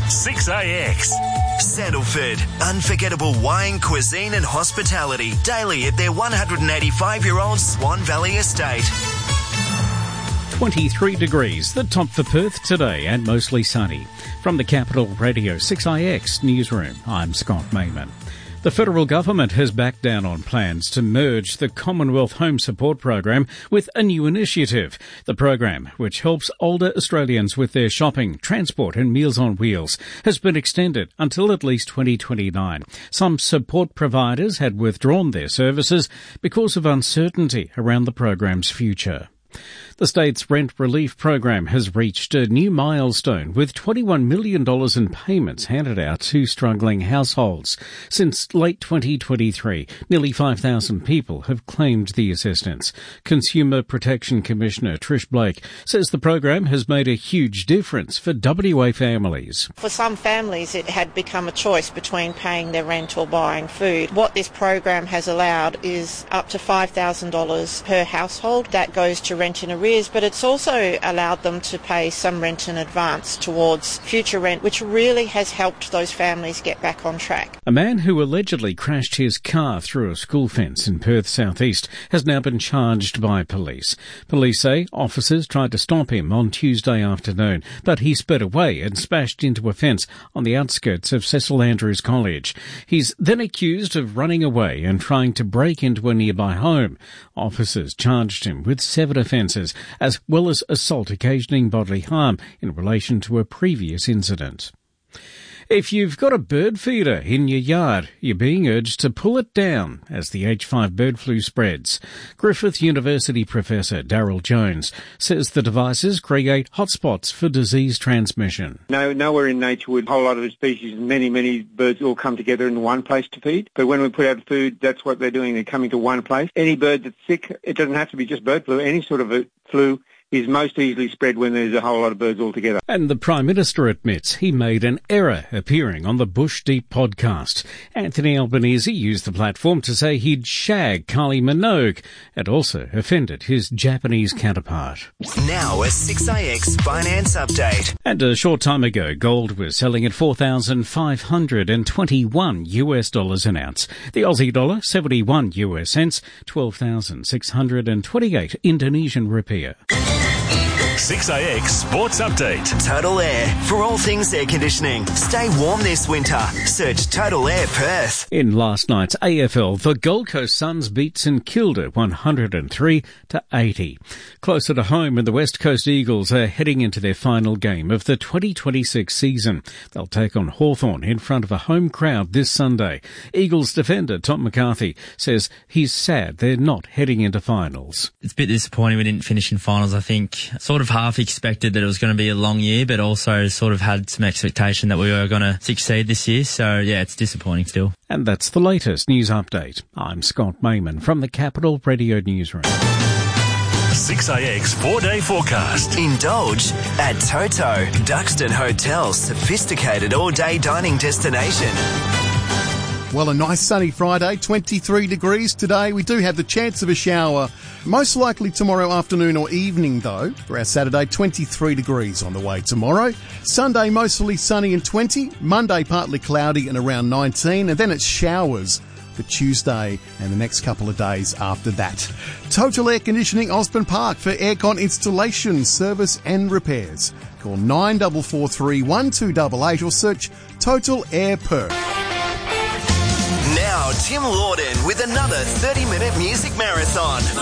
6AX. Sandalford. Unforgettable wine, cuisine and hospitality. Daily at their 185-year-old Swan Valley estate. 23 degrees, the top for Perth today, and mostly sunny. From the Capital Radio 6IX newsroom, I'm Scott Mayman. The federal government has backed down on plans to merge the Commonwealth Home Support Program with a new initiative. The program, which helps older Australians with their shopping, transport and Meals on Wheels, has been extended until at least 2029. Some support providers had withdrawn their services because of uncertainty around the program's future. The state's rent relief program has reached a new milestone with $21 million in payments handed out to struggling households. Since late 2023, nearly 5,000 people have claimed the assistance. Consumer Protection Commissioner Trish Blake says the program has made a huge difference for WA families. For some families, it had become a choice between paying their rent or buying food. What this program has allowed is up to $5,000 per household. That goes to rent in arrears, but it's also allowed them to pay some rent in advance towards future rent, which really has helped those families get back on track. A man who allegedly crashed his car through a school fence in Perth southeast has now been charged by police. Police say officers tried to stop him on Tuesday afternoon, but he sped away and smashed into a fence on the outskirts of Cecil Andrews College. He's then accused of running away and trying to break into a nearby home. Officers charged him with 7 offences, as well as assault occasioning bodily harm in relation to a previous incident. If you've got a bird feeder in your yard, you're being urged to pull it down as the H5 bird flu spreads. Griffith University professor Daryl Jones says the devices create hotspots for disease transmission. Nowhere in nature would a whole lot of species, many birds all come together in one place to feed. But when we put out food, that's what they're doing. They're coming to one place. Any bird that's sick, it doesn't have to be just bird flu, any sort of a flu is most easily spread when there's a whole lot of birds all together. And the Prime Minister admits he made an error appearing on the Bush Deep podcast. Anthony Albanese used the platform to say he'd shag Kylie Minogue and also offended his Japanese counterpart. Now a 6AX finance update. And a short time ago, gold was selling at $4,521 an ounce. The Aussie dollar, 71 US cents, 12,628 Indonesian rupiah. 6AX Sports Update. Total Air. For all things air conditioning. Stay warm this winter. Search Total Air Perth. In last night's AFL, the Gold Coast Suns beat St Kilda 103-80. Closer to home, and the West Coast Eagles are heading into their final game of the 2026 season. They'll take on Hawthorn in front of a home crowd this Sunday. Eagles defender Tom McCarthy says he's sad they're not heading into finals. It's a bit disappointing we didn't finish in finals. I think sort of half expected that it was going to be a long year, but also sort of had some expectation that we were going to succeed this year. So, yeah, it's disappointing still. And that's the latest news update. I'm Scott Mayman from the Capital Radio Newsroom. 6AX 4-day forecast. Indulge at Toto, Duxton Hotel, sophisticated all-day dining destination. Well, a nice sunny Friday, 23 degrees today. We do have the chance of a shower, most likely tomorrow afternoon or evening though. For our Saturday, 23 degrees on the way tomorrow. Sunday, mostly sunny and 20. Monday, partly cloudy and around 19. And then it's showers for Tuesday and the next couple of days after that. Total Air Conditioning, Osborne Park, for aircon installation, service and repairs. Call 9443 1288 or search Total Air Perth. Now, Tim Lawden with another 30-minute music marathon.